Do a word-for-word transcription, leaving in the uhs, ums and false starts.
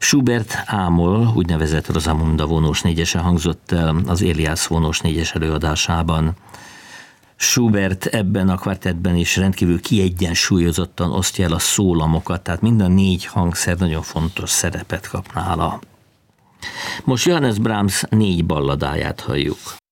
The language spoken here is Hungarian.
Schubert ámol, úgynevezett Rosamunda vonós négyese hangzott el az Elias vonós négyes előadásában. Schubert ebben a kvartettben is rendkívül kiegyensúlyozottan osztja el a szólamokat, tehát mind a négy hangszer nagyon fontos szerepet kap nála. Most Johannes Brahms négy balladáját halljuk.